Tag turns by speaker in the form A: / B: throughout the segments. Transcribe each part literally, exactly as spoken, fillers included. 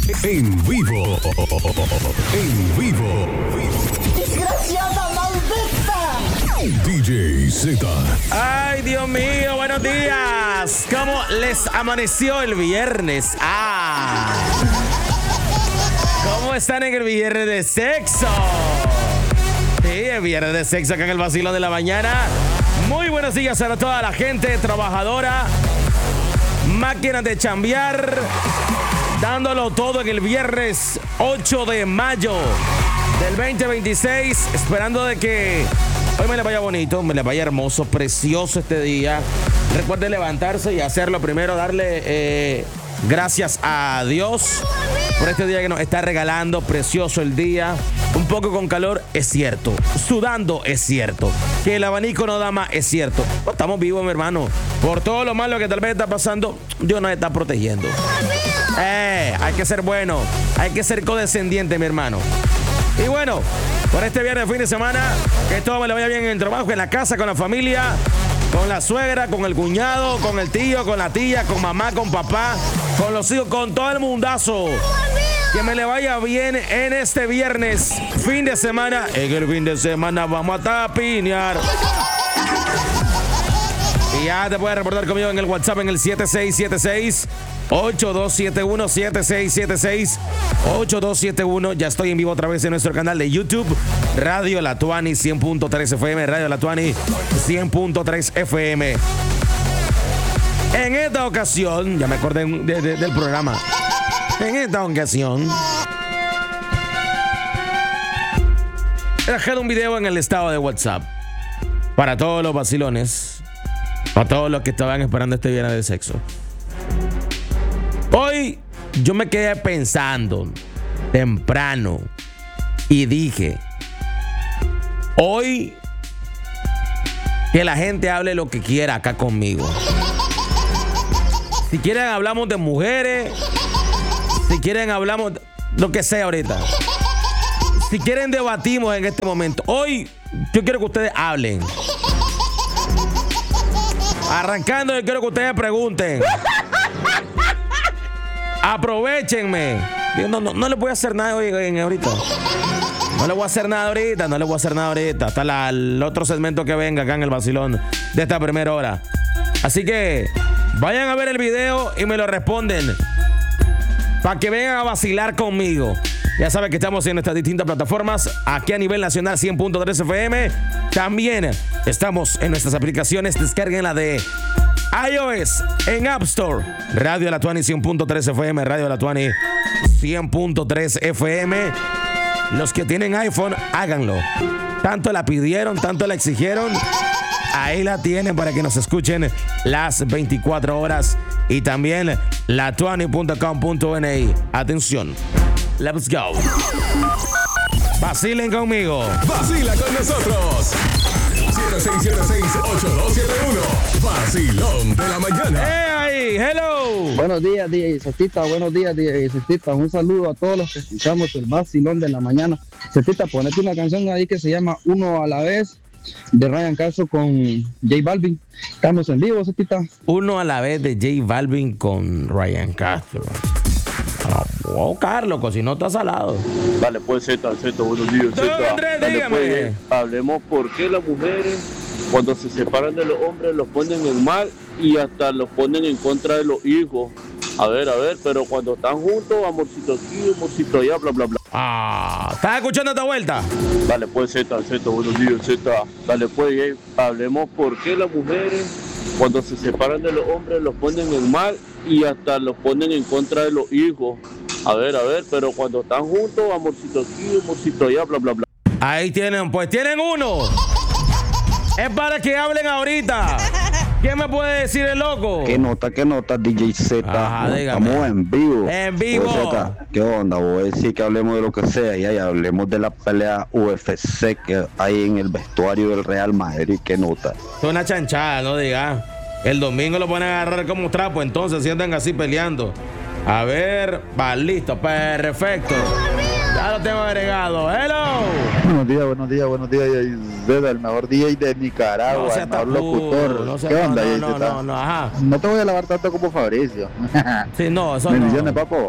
A: En vivo. En vivo.
B: ¡Desgraciada maldita!
A: D J Z.
C: Ay, Dios mío, buenos días. ¿Cómo les amaneció el viernes? Ah. ¿Cómo están en el viernes de sexo? Sí, el viernes de sexo acá en el vacilón de la mañana. Muy buenos días a toda la gente trabajadora, máquinas de chambear, dándolo todo en el viernes ocho de mayo del veinte veintiséis, esperando de que hoy me le vaya bonito, me le vaya hermoso, precioso este día. Recuerde levantarse y hacerlo primero, darle eh, gracias a Dios por este día que nos está regalando, precioso el día. Un poco con calor, es cierto. Sudando, es cierto. Que el abanico no da más, es cierto. No, estamos vivos, mi hermano. Por todo lo malo que tal vez está pasando, Dios nos está protegiendo. Eh, hay que ser bueno, hay que ser condescendiente, mi hermano. Y bueno, por este viernes, fin de semana, que todo me le vaya bien en el trabajo, en la casa, con la familia, con la suegra, con el cuñado, con el tío, con la tía, con mamá, con papá, con los hijos, con todo el mundazo. Que me le vaya bien en este viernes, fin de semana. En el fin de semana vamos a tapinear. Y ya te puedes reportar conmigo en el WhatsApp en el siete seis siete seis, ocho dos siete uno, siete seis siete seis, ocho dos siete uno. Ya estoy en vivo otra vez en nuestro canal de YouTube, Radio La Tuani cien punto tres F M, Radio La Tuani cien punto tres F M. En esta ocasión, ya me acordé de, de, del programa. En esta ocasión, he dejado un video en el estado de WhatsApp para todos los vacilones, para todos los que estaban esperando este viernes de sexo. Hoy yo me quedé pensando temprano y dije, hoy que la gente hable lo que quiera acá conmigo. Si quieren hablamos de mujeres, si quieren hablamos de lo que sea ahorita. Si quieren debatimos en este momento. Hoy yo quiero que ustedes hablen. Arrancando, yo quiero que ustedes pregunten. Aprovechenme. No, no, no les voy a hacer nada hoy, hoy, ahorita. No les voy a hacer nada ahorita, no les voy a hacer nada ahorita. Hasta la, el otro segmento que venga acá en el vacilón de esta primera hora. Así que vayan a ver el video y me lo responden. Para que vengan a vacilar conmigo. Ya saben que estamos en nuestras distintas plataformas. Aquí a nivel nacional cien punto tres F M. También estamos en nuestras aplicaciones. Descarguen la de iOS en App Store. Radio La Tuani cien punto tres F M. Radio La Tuani cien punto tres F M. Los que tienen iPhone, háganlo. Tanto la pidieron, tanto la exigieron. Ahí la tienen para que nos escuchen las veinticuatro horas. Y también la tuani punto com punto N I. Atención. Let's go. Vacilen conmigo.
A: Vacila con nosotros. siete seis siete seis, ocho dos siete uno. Vacilón de la mañana.
C: ¡Eh ahí! ¡Hello!
D: Buenos días, D J Cetita. Buenos días, D J Cetita. Un saludo a todos los que escuchamos el vacilón de la mañana. Cetita, ponete una canción ahí que se llama Uno a la vez, de Ryan Castro con J Balvin. Estamos en vivo, Cetita.
C: Uno a la vez de J Balvin con Ryan Castro. Oh, Carlos, si no está salado.
E: Dale pues, Z, Z, buenos días, Z.
C: Andrés,
E: Dale
C: dígame.
E: pues, hablemos por qué las mujeres, cuando se separan de los hombres, los ponen en mal y hasta los ponen en contra de los hijos. A ver, a ver, pero cuando están juntos, amorcito aquí, amorcito allá, bla, bla, bla.
C: Ah, ¿estás escuchando esta vuelta?
E: Dale pues, Z, Z, buenos días, Z. Dale pues, eh, hablemos por qué las mujeres, cuando se separan de los hombres, los ponen en mal y hasta los ponen en contra de los hijos. A ver, a ver, pero cuando están juntos, amorcito aquí, amorcito allá, bla, bla, bla.
C: Ahí tienen, pues tienen uno. Es para que hablen ahorita. ¿Qué me puede decir el loco?
D: ¿Qué nota, qué nota, D J Z?
C: Ajá, dígame.
D: Estamos en vivo.
C: En vivo.
D: Oye, Z, ¿qué onda? Voy a decir que hablemos de lo que sea y ahí hablemos de la pelea U F C que hay en el vestuario del Real Madrid. ¿Qué nota?
C: Es una chanchada, no digas. El domingo lo ponen a agarrar como trapo, entonces sientan así peleando. A ver, va listo, perfecto. Ya lo tengo agregado. Hello.
D: Buenos días, buenos días, buenos días. Zeta, el mejor D J de Nicaragua,
C: No
D: el mejor locutor.
C: No sea,
D: ¿Qué onda,
C: no, no,
D: Zeta?
C: no, no, ajá.
D: No te voy a lavar tanto como Fabricio.
C: Sí, no, eso
D: Bendiciones,
C: no.
D: papo.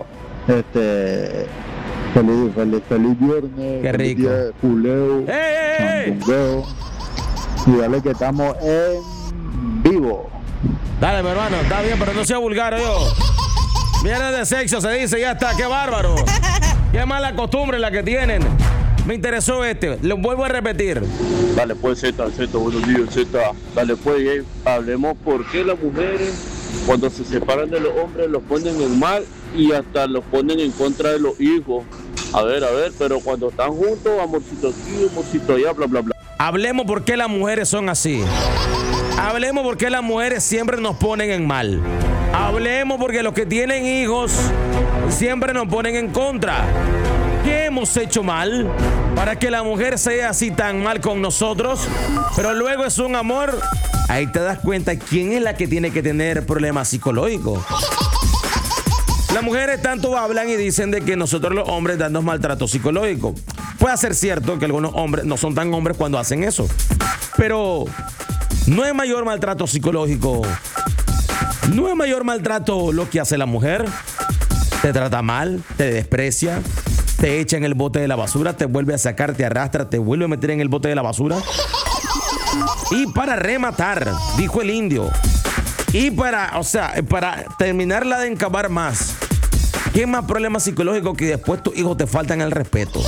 F: Este, feliz, feliz, feliz viernes.
C: Qué rico.
F: Feliz día de Juleo,
C: ¡Ey, ey, ey!
F: Sandungueo. Y dale que estamos en vivo.
C: Dale, mi hermano, está bien, pero no sea vulgar, yo. Viernes de sexo, se dice, ya está, qué bárbaro. Qué mala costumbre la que tienen. Me interesó este, lo vuelvo a repetir.
E: Dale pues Z, Z, buenos días Z. Dale pues, Jay, hablemos por qué las mujeres cuando se separan de los hombres los ponen en mal y hasta los ponen en contra de los hijos. A ver, a ver, pero cuando están juntos, amorcito aquí, amorcito allá, bla, bla, bla.
C: Hablemos por qué las mujeres son así. Hablemos por qué las mujeres siempre nos ponen en mal. Hablemos porque los que tienen hijos siempre nos ponen en contra. ¿Qué hemos hecho mal para que la mujer sea así tan mal con nosotros? Pero luego es un amor. Ahí te das cuenta quién es la que tiene que tener problemas psicológicos. Las mujeres tanto hablan y dicen de que nosotros los hombres damos maltrato psicológico. Puede ser cierto que algunos hombres no son tan hombres cuando hacen eso. Pero no es mayor maltrato psicológico. No es mayor maltrato lo que hace la mujer. Te trata mal, te desprecia, te echa en el bote de la basura, te vuelve a sacar, te arrastra, te vuelve a meter en el bote de la basura. Y para rematar, dijo el indio, y para, o sea, para terminarla de encabar más, ¿qué más problema psicológico que después tus hijos te faltan el respeto?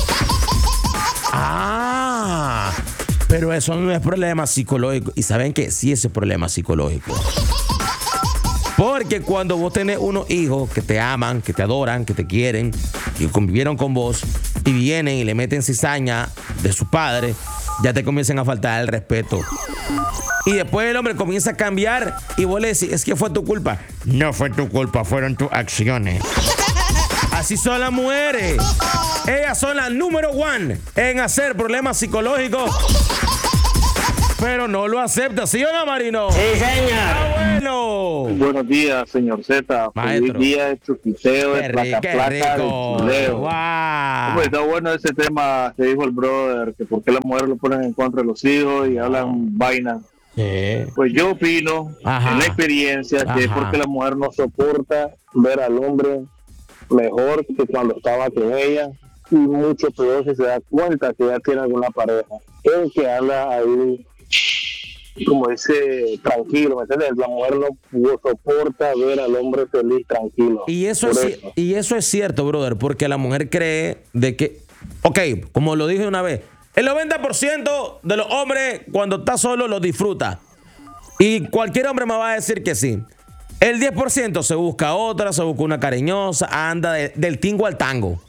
C: Ah, pero eso no es problema psicológico. ¿Y saben qué? Sí, ese es problema psicológico. Porque cuando vos tenés unos hijos que te aman, que te adoran, que te quieren, que convivieron con vos y vienen y le meten cizaña de su padre, ya te comienzan a faltar el respeto. Y después el hombre comienza a cambiar y vos le decís, es que fue tu culpa. No fue tu culpa, fueron tus acciones. Así son las mujeres. Ellas son las número one en hacer problemas psicológicos. Pero no lo acepta, ¿sí o no, Marino?
B: Sí, señor.
C: ¡Ah, bueno!
F: Buenos días, señor Z.
C: Maestro.
F: Feliz día de chuquiteo,
C: ¡Qué
F: de
C: rico,
F: placa,
C: qué
F: placa, de
C: rico!
F: chuleo.
C: ¡Guau!
F: Pues está bueno ese tema que dijo el brother, que por qué las mujeres lo ponen en contra de los hijos y hablan vainas.
C: Sí.
F: Pues yo opino,
C: Ajá.
F: en la experiencia, que es
C: Ajá.
F: porque la mujer no soporta ver al hombre mejor que cuando estaba con ella, y mucho peor si se da cuenta que ya tiene alguna pareja. El que habla ahí, como dice, tranquilo, ¿me entiendes? La mujer no soporta ver al hombre feliz, tranquilo.
C: Y eso,
F: Por
C: es,
F: eso.
C: y eso es cierto, brother, porque la mujer cree de que, ok, como lo dije una vez, el noventa por ciento de los hombres cuando está solo lo disfruta. Y cualquier hombre me va a decir que sí. El diez por ciento se busca otra, se busca una cariñosa, anda de- del tingo al tango.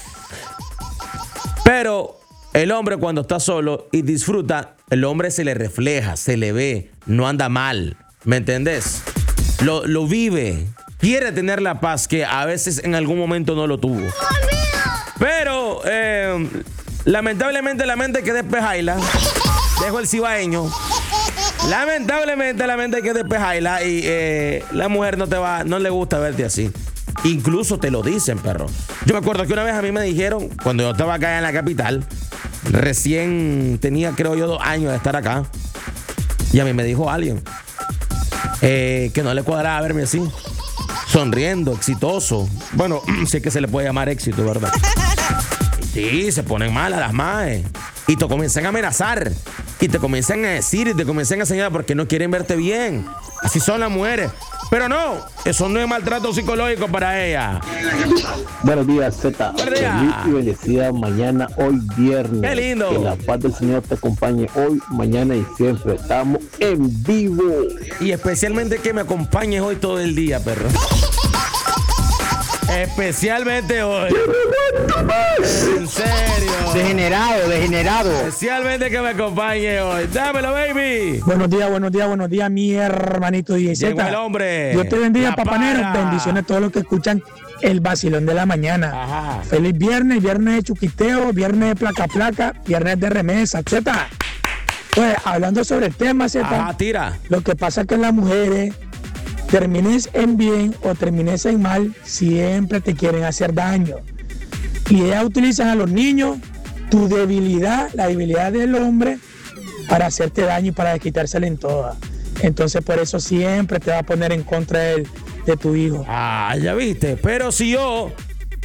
C: Pero el hombre cuando está solo y disfruta, el hombre se le refleja, se le ve, no anda mal, ¿me entendés? Lo, lo vive, quiere tener la paz que a veces en algún momento no lo tuvo. Pero eh, lamentablemente la mente hay que despejarla. Dejo el cibaeño. Lamentablemente la mente hay que despejarla y eh, la mujer no te va, no le gusta verte así. Incluso te lo dicen, perro. Yo me acuerdo que una vez a mí me dijeron, cuando yo estaba acá en la capital, recién tenía, creo yo, dos años de estar acá, y a mí me dijo alguien eh, que no le cuadraba verme así, sonriendo, exitoso. Bueno, sí es que se le puede llamar éxito, ¿verdad? Sí, se ponen mal a las maes y te comienzan a amenazar y te comienzan a decir y te comienzan a señalar porque no quieren verte bien. Así son las mujeres. Pero no, eso no es maltrato psicológico para ella.
G: Buenos días, Z.
C: Buenos días.
G: Feliz y bendecida mañana, hoy viernes.
C: Qué lindo.
G: Que la paz del Señor te acompañe hoy, mañana y siempre. Estamos en vivo.
C: Y especialmente que me acompañes hoy todo el día, perro. Especialmente hoy. En serio.
B: Degenerado, degenerado.
C: Especialmente que me acompañe hoy. Dámelo, baby.
H: Buenos días, buenos días, buenos días, mi hermanito D J
C: Llegó el
H: Z.
C: hombre.
H: Dios te bendiga,
C: La
H: papanero.
C: para.
H: Bendiciones a todos los que escuchan el vacilón de la mañana.
C: Ajá.
H: Feliz viernes, viernes de chuquiteo, viernes de placa placa, viernes de remesa, Z. Pues hablando sobre el tema, Z,
C: Ajá, tira.
H: lo que pasa es que las mujeres, termines en bien o termines en mal, siempre te quieren hacer daño. Y ellas utilizan a los niños, tu debilidad, la debilidad del hombre, para hacerte daño y para quitársela en todas. Entonces por eso siempre te va a poner en contra de, de tu hijo.
C: Ah, ya viste. Pero si yo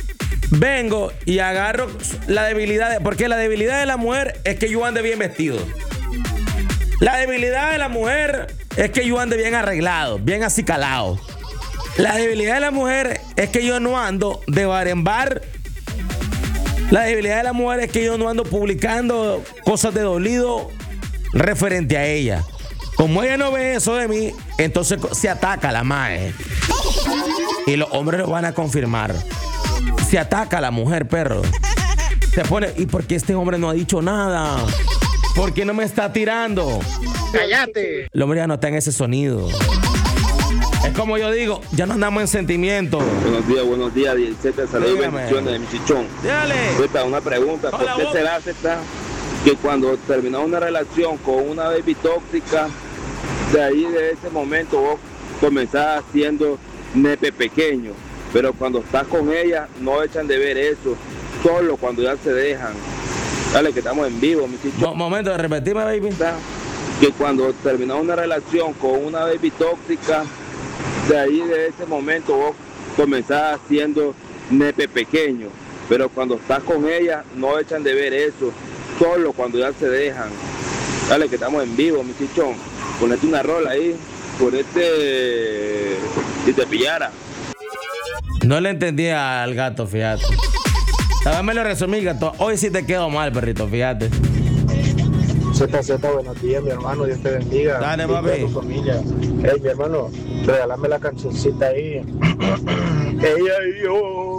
C: vengo y agarro la debilidad, de, porque la debilidad de la mujer es que yo ande bien vestido. La debilidad de la mujer es que yo ande bien arreglado, bien acicalado. La debilidad de la mujer es que yo no ando de bar en bar. La debilidad de la mujer es que yo no ando publicando cosas de dolido referente a ella. Como ella no ve eso de mí, entonces se ataca a la mae. Y los hombres lo van a confirmar. Se ataca a la mujer, perro. Se pone, ¿y por qué este hombre no ha dicho nada? ¿Por qué no me está tirando?
B: ¡Cállate!
C: El hombre ya no está en ese sonido. Es como yo digo, ya no andamos en sentimiento.
E: Buenos días, buenos días, Z, saludos y bendiciones de mi chichón.
C: Dale.
E: Z, una pregunta, ¿por
C: Hola,
E: qué
C: vos.
E: será, Z, que cuando terminás una relación con una baby tóxica, de ahí de ese momento vos comenzás siendo nepe pequeño, pero cuando estás con ella no echan de ver eso, solo cuando ya se dejan? Dale, que estamos en vivo, mi chichón.
C: Mo- momento de repetirme, baby.
E: Que cuando terminás una relación con una baby tóxica, de ahí de ese momento vos comenzás siendo nepe pequeño, pero cuando estás con ella no echan de ver eso, solo cuando ya se dejan. Dale, que estamos en vivo, mi chichón. Ponete una rola ahí, ponete si te pillara.
C: No le entendí al gato, fíjate. Tal vez me lo resumí, gato. Hoy sí te quedo mal, perrito, fíjate.
F: Z, Z, buenos días, mi hermano, Dios te bendiga.
C: Dale,
F: Bendiga
C: papi.
F: a tu familia. Hey, mi hermano, regálame la cancioncita ahí. Ella y yo.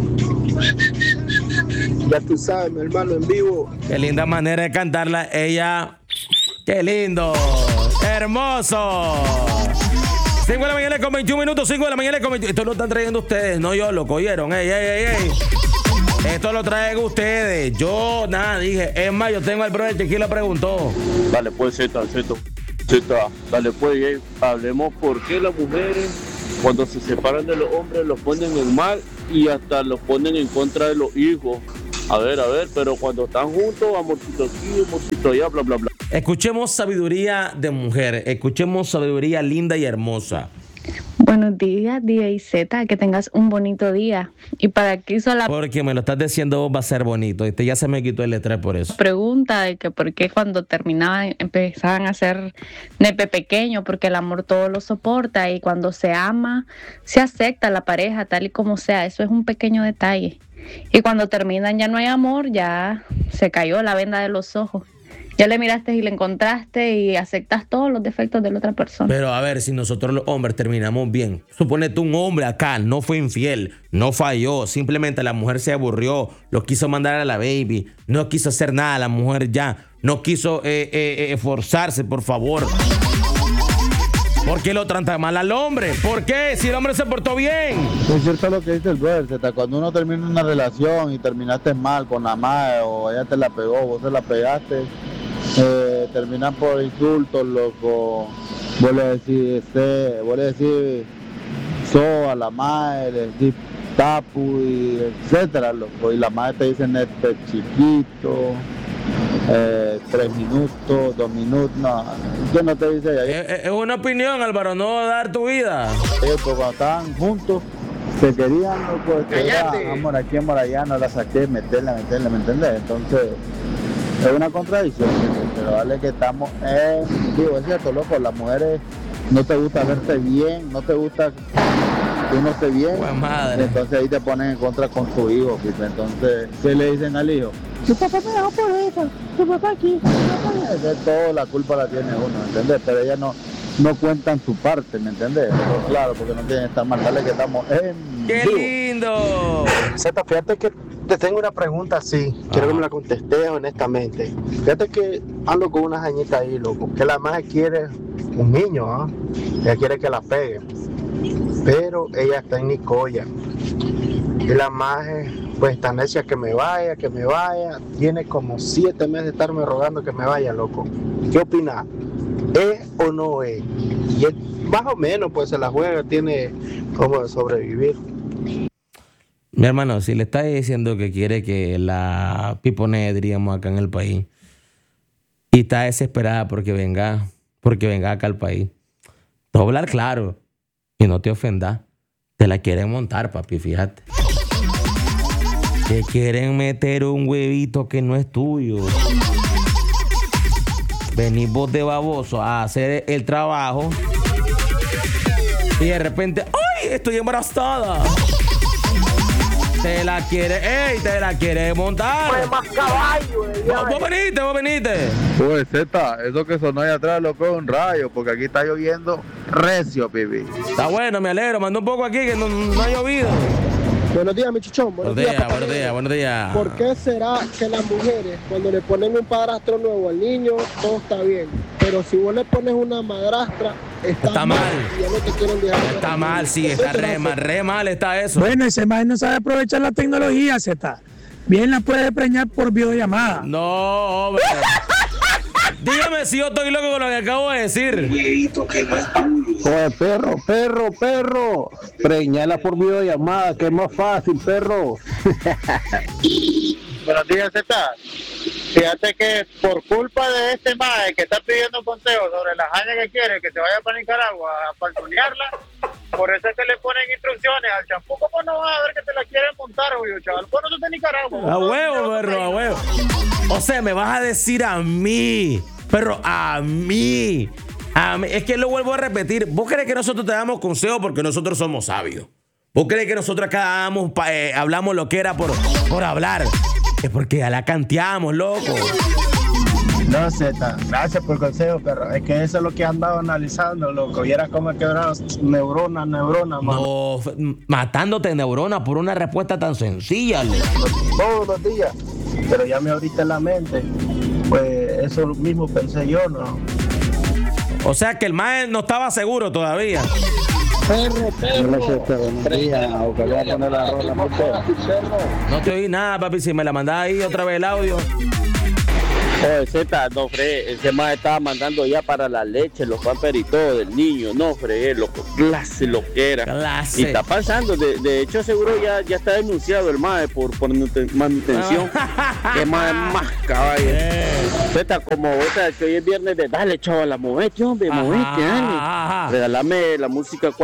F: Ya tú sabes, mi hermano, en vivo.
C: Qué linda manera de cantarla. Ella. Qué lindo. Hermoso. cinco de la mañana con veintiún minutos. cinco de la mañana con veintiún. Esto lo están trayendo ustedes, no yo, lo cogieron. Ey, ey, ey, ey. Esto lo traen ustedes. Yo, nada, dije. Es más, yo tengo al brother que aquí lo preguntó.
E: Dale pues, Z, Z, Z, dale pues, eh, hablemos por qué las mujeres cuando se separan de los hombres los ponen en mal y hasta los ponen en contra de los hijos. A ver, a ver, pero cuando están juntos, amorcito aquí, amorcito allá, bla, bla, bla.
C: Escuchemos sabiduría de mujer. Escuchemos sabiduría linda y hermosa.
I: Buenos días, D J Z, que tengas un bonito día. Y para que hizo la
C: Porque me lo estás diciendo vos, va a ser bonito. Este ya se me quitó el estrés por eso.
I: pregunta de que por qué cuando terminaban empezaban a ser nepe pequeño, porque el amor todo lo soporta y cuando se ama, se acepta la pareja tal y como sea. Eso es un pequeño detalle. Y cuando terminan ya no hay amor, ya se cayó la venda de los ojos. Ya le miraste y le encontraste y aceptas todos los defectos de la otra persona.
C: Pero a ver, si nosotros los hombres terminamos bien, suponete un hombre acá, no fue infiel, no falló, simplemente la mujer se aburrió, lo quiso mandar a la baby, no quiso hacer nada, la mujer ya, no quiso eh, eh, esforzarse, por favor. ¿Por qué lo trata mal al hombre? ¿Por qué? Si el hombre se portó bien.
D: Es cierto lo que dice el brother, Zeta, cuando uno termina una relación y terminaste mal con la madre o ella te la pegó, vos te la pegaste, eh, terminan por insultos, loco, vos le decís, este, vos le decís so a la madre, le decís tapu, y etcétera, loco, y la madre te dice este chiquito, eh, tres minutos, dos minutos, no, ¿qué no te dice ella?
C: Es, es una opinión, Álvaro, no dar tu vida.
D: Ellos cuando estaban juntos se querían, loco, este, era, amor aquí, amor allá, no la saqué, meterla, meterla, ¿me entendés? Entonces es una contradicción, pero vale que estamos en vivo, es cierto, loco, las mujeres no te gusta verte bien, no te gusta que uno esté bien,
C: Buena madre.
D: entonces ahí te ponen en contra con tu hijo, ¿sí? Entonces, ¿qué le dicen al hijo? Tu papá me dejó por eso, tu papá aquí, tu papá allá. De todo la culpa la tiene uno, ¿me entiendes? Pero ellas no, no cuentan su parte, ¿me entiendes? Pero claro, porque no tienen que estar mal, dale que estamos en
C: ¡Qué
D: vivo.
C: lindo!
F: Zeta, fíjate que te tengo una pregunta así, quiero que me la contestes honestamente. Fíjate que ando con una jañita ahí, loco, que la madre quiere un niño, ¿ah? Ella quiere que la pegue, pero ella está en Nicoya. Y la madre, pues, está necia que me vaya, que me vaya. Tiene como siete meses de estarme rogando que me vaya, loco. ¿Qué opinas? ¿Es o no es? Y él, más o menos, pues, se la juega, tiene como sobrevivir.
C: Mi hermano, si le está diciendo que quiere que la piponee, diríamos, acá en el país, y está desesperada porque venga, porque venga acá al país, te voy a hablar claro y no te ofendas. Te la quieren montar, papi, fíjate. Te quieren meter un huevito que no es tuyo. Venís vos de baboso a hacer el trabajo y de repente, ¡ay! Estoy embarazada. Te la quiere, ¡ey! Te la quiere montar.
F: Pues más caballo, eh,
C: Vos, vos veniste, vos veniste.
J: Pues Z, eso que sonó ahí atrás lo pego un rayo, porque aquí está lloviendo recio, pibi.
C: Está bueno, me alegro. Manda un poco aquí que no, no ha llovido.
K: Buenos días, mi chichón. Buenos,
C: Buenos días,
K: papá.
C: buenos días, buenos días.
K: ¿Por qué será que las mujeres, cuando le ponen un padrastro nuevo al niño, todo está bien? Pero si vos le pones una madrastra, está,
C: Está mal.
K: Y ya no te quieren dejar.
C: Está mal, sí, está re mal, re mal está eso.
H: Bueno, ese man no sabe aprovechar la tecnología, Z. Bien la puede preñar por videollamada.
C: No, hombre. Dígame si yo estoy loco con lo que acabo de decir.
G: Oye, perro, perro, perro. Preñala por videollamada, que es más fácil, perro.
F: Buenos días, Z. Fíjate que por culpa de este mae que está pidiendo consejo sobre las añas que quiere que se vaya para Nicaragua a falconearla, por eso es que le ponen instrucciones al champú. ¿Cómo no vas a ver que te la quieren montar, oye, chaval? Bueno, tú de Nicaragua.
C: A huevo, perro, a huevo. O sea, me vas a decir a mí, perro, a mí. A mí. Es que lo vuelvo a repetir. ¿Vos crees que nosotros te damos consejos porque nosotros somos sabios? ¿Vos crees que nosotros acá damos, eh, hablamos lo que era por, por hablar? Es porque ya la canteamos, loco.
L: No, Z, gracias por el consejo, pero es que eso es lo que he andado analizando, loco. Viera cómo he quebrado neurona, neurona, mano.
C: No, f- matándote neurona por una respuesta tan sencilla, loco.
L: Todos los días, pero ya me abriste la mente. Pues eso mismo pensé yo, ¿no?
C: O sea que el mae no estaba seguro todavía.
K: Perro, perro.
G: No sé, pero buenos días, aunque voy a poner la rola muy fea.
C: No te oí nada, papi. Si me la mandás ahí otra vez el audio.
E: Oye, Z, no fregué, ese más estaba mandando ya para la leche, los pampers y todo del niño, no fregué, loco, clase lo que era.
C: Clase.
E: Y está pasando, de, de hecho seguro ya, ya está denunciado el mae por, por manuten- manutención. Que mae más caballo.
C: Eh.
E: Z, como otra que hoy es viernes de dale, chaval, la movete, hombre,
C: Ajá,
E: movete, dale.
C: ajá.
E: Regálame la música.